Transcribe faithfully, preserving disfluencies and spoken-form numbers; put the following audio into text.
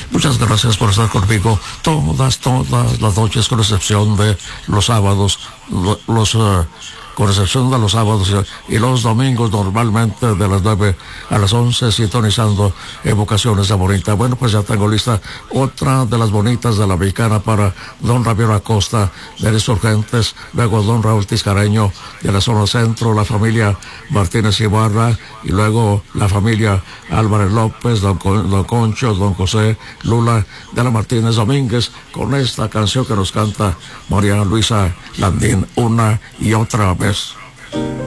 Muchas gracias por estar conmigo todas, todas las noches, con excepción de los sábados, lo, los... Uh, con excepción de los sábados y los domingos, normalmente de las nueve a las once, sintonizando Evocaciones de Bonita. Bueno, pues ya tengo lista otra de las bonitas de la mexicana para don Ramiro Acosta de Insurgentes, luego don Raúl Tiscareño de la zona centro, la familia Martínez Ibarra, y luego la familia Álvarez López, don, Con, don Concho, don José Lula de la Martínez Domínguez, con esta canción que nos canta María Luisa Landín una y otra vez.